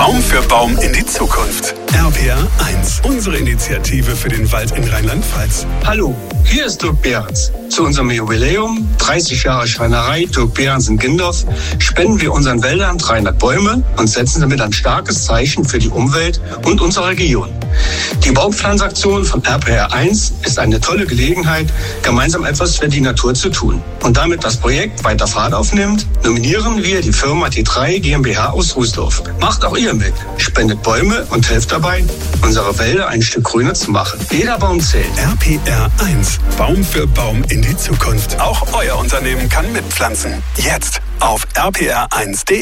Baum für Baum in die Zukunft. RPR 1, unsere Initiative für den Wald in Rheinland-Pfalz. Hallo, hier ist Dirk Behrens. Zu unserem Jubiläum, 30 Jahre Schreinerei Dirk Behrens in Gindorf, spenden wir unseren Wäldern 300 Bäume und setzen damit ein starkes Zeichen für die Umwelt und unsere Region. Die Baumpflanzaktion von RPR 1 ist eine tolle Gelegenheit, gemeinsam etwas für die Natur zu tun. Und damit das Projekt weiter Fahrt aufnimmt, nominieren wir die Firma T3 GmbH aus Rußdorf. Macht auch ihr mit. Spendet Bäume und helft dabei, unsere Wälder ein Stück grüner zu machen. Jeder Baum zählt. RPR 1, Baum für Baum in die Zukunft. Auch euer Unternehmen kann mitpflanzen. Jetzt auf rpr1.de.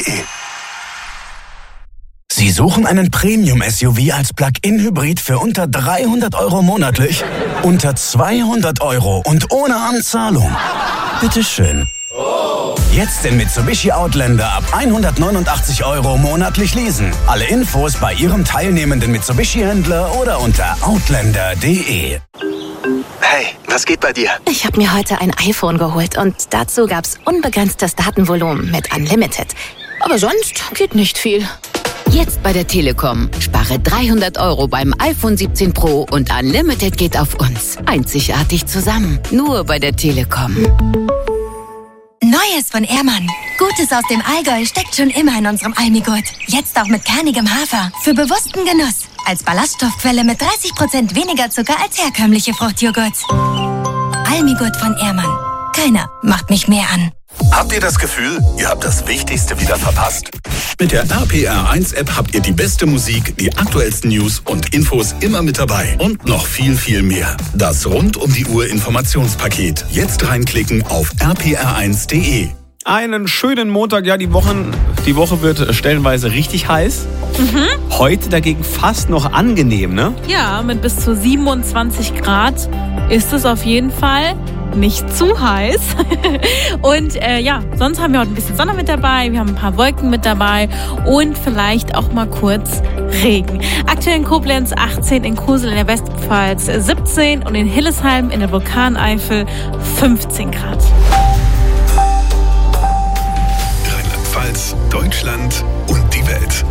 Sie suchen einen Premium-SUV als Plug-in-Hybrid für unter 300 € monatlich? Unter 200 € und ohne Anzahlung? Bitteschön. Jetzt den Mitsubishi Outlander ab 189 € monatlich leasen. Alle Infos bei Ihrem teilnehmenden Mitsubishi-Händler oder unter outlander.de. Hey, was geht bei dir? Ich habe mir heute ein iPhone geholt und dazu gab's unbegrenztes Datenvolumen mit Unlimited. Aber sonst geht nicht viel. Jetzt bei der Telekom. Spare 300 € beim iPhone 17 Pro und Unlimited geht auf uns. Einzigartig zusammen. Nur bei der Telekom. Neues von Ehrmann. Gutes aus dem Allgäu steckt schon immer in unserem Almigurt. Jetzt auch mit kernigem Hafer. Für bewussten Genuss. Als Ballaststoffquelle mit 30% weniger Zucker als herkömmliche Fruchtjoghurts. Almigurt von Ehrmann. Keiner macht mich mehr an. Habt ihr das Gefühl, ihr habt das Wichtigste wieder verpasst? Mit der RPR 1 App habt ihr die beste Musik, die aktuellsten News und Infos immer mit dabei. Und noch viel, viel mehr. Das rund um die Uhr Informationspaket. Jetzt reinklicken auf rpr1.de. Einen schönen Montag. Ja, die Woche wird stellenweise richtig heiß. Heute dagegen fast noch angenehm, ne? Ja, mit bis zu 27 Grad ist es auf jeden Fall nicht zu heiß. Und sonst haben wir heute ein bisschen Sonne mit dabei, wir haben ein paar Wolken mit dabei und vielleicht auch mal kurz Regen. Aktuell in Koblenz 18, in Kusel in der Westpfalz 17 und in Hillesheim in der Vulkaneifel 15 Grad. Rheinland-Pfalz, Deutschland und die Welt.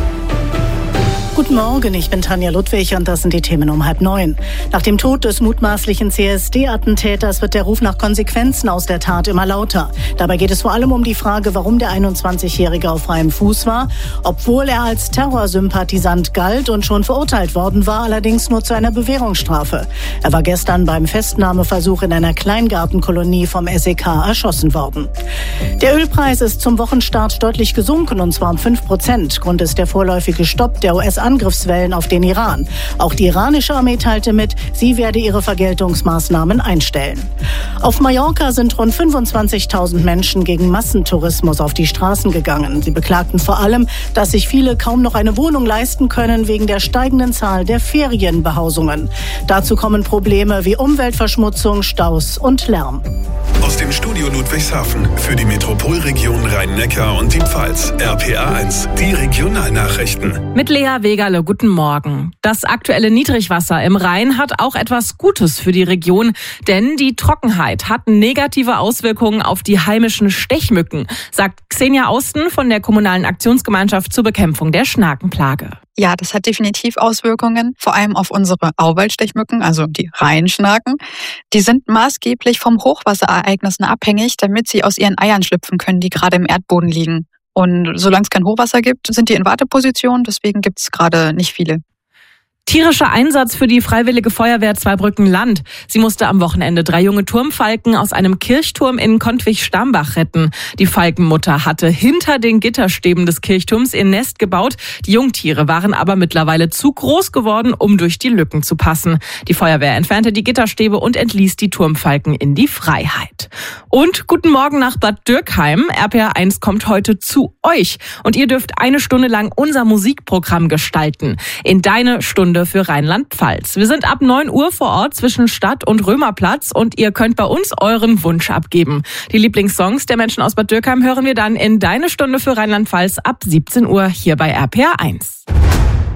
Guten Morgen, ich bin Tanja Ludwig und das sind die Themen um 8:30. Nach dem Tod des mutmaßlichen CSD-Attentäters wird der Ruf nach Konsequenzen aus der Tat immer lauter. Dabei geht es vor allem um die Frage, warum der 21-Jährige auf freiem Fuß war, obwohl er als Terrorsympathisant galt und schon verurteilt worden war, allerdings nur zu einer Bewährungsstrafe. Er war gestern beim Festnahmeversuch in einer Kleingartenkolonie vom SEK erschossen worden. Der Ölpreis ist zum Wochenstart deutlich gesunken, und zwar um 5%. Grund ist der vorläufige Stopp der US-Angriffswellen auf den Iran. Auch die iranische Armee teilte mit, sie werde ihre Vergeltungsmaßnahmen einstellen. Auf Mallorca sind rund 25.000 Menschen gegen Massentourismus auf die Straßen gegangen. Sie beklagten vor allem, dass sich viele kaum noch eine Wohnung leisten können wegen der steigenden Zahl der Ferienbehausungen. Dazu kommen Probleme wie Umweltverschmutzung, Staus und Lärm. Aus dem Studio Ludwigshafen für die Metropolregion Rhein-Neckar und die Pfalz. RPR 1, die Regionalnachrichten. Mit Lea Wegerle, guten Morgen. Das aktuelle Niedrigwasser im Rhein hat auch etwas Gutes für die Region, denn die Trockenheit hat negative Auswirkungen auf die heimischen Stechmücken, sagt Xenia Austen von der Kommunalen Aktionsgemeinschaft zur Bekämpfung der Schnakenplage. Ja, das hat definitiv Auswirkungen, vor allem auf unsere Auwaldstechmücken, also die Rheinschnaken. Die sind maßgeblich vom Hochwasserereignissen abhängig, damit sie aus ihren Eiern schlüpfen können, die gerade im Erdboden liegen. Und solange es kein Hochwasser gibt, sind die in Warteposition, deswegen gibt es gerade nicht viele. Tierischer Einsatz für die Freiwillige Feuerwehr Zweibrücken-Land. Sie musste am Wochenende 3 junge Turmfalken aus einem Kirchturm in Kontwig-Stambach retten. Die Falkenmutter hatte hinter den Gitterstäben des Kirchturms ihr Nest gebaut. Die Jungtiere waren aber mittlerweile zu groß geworden, um durch die Lücken zu passen. Die Feuerwehr entfernte die Gitterstäbe und entließ die Turmfalken in die Freiheit. Und guten Morgen nach Bad Dürkheim. RPR 1 kommt heute zu euch. Und ihr dürft 1 Stunde lang unser Musikprogramm gestalten. In deine Stunde für Rheinland-Pfalz. Wir sind ab 9 Uhr vor Ort zwischen Stadt und Römerplatz und ihr könnt bei uns euren Wunsch abgeben. Die Lieblingssongs der Menschen aus Bad Dürkheim hören wir dann in Deine Stunde für Rheinland-Pfalz ab 17 Uhr hier bei RPR 1.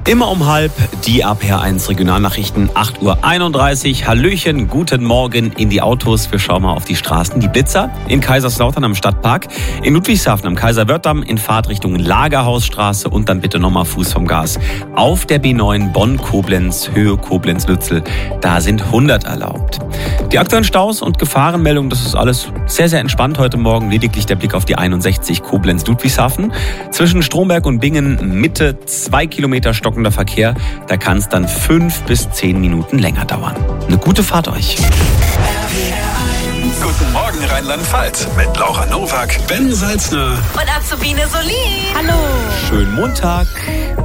Immer um halb die RPR1 Regionalnachrichten, 8:31 Uhr. Hallöchen, guten Morgen in die Autos. Wir schauen mal auf die Straßen. Die Blitzer in Kaiserslautern am Stadtpark, in Ludwigshafen am Kaiserwörthdamm, in Fahrtrichtung Lagerhausstraße und dann bitte nochmal Fuß vom Gas. Auf der B9 Bonn-Koblenz, Höhe Koblenz-Lützel, da sind 100 erlaubt. Die aktuellen Staus und Gefahrenmeldungen, das ist alles sehr, sehr entspannt heute Morgen. Lediglich der Blick auf die 61 Koblenz-Ludwigshafen. Zwischen Stromberg und Bingen Mitte 2 Kilometer stockender Verkehr. Da kann es dann 5 bis 10 Minuten länger dauern. Eine gute Fahrt euch. Guten Morgen Rheinland-Pfalz mit Laura Nowak, Ben Salzner Und Azubine Solin. Hallo. Schönen Montag.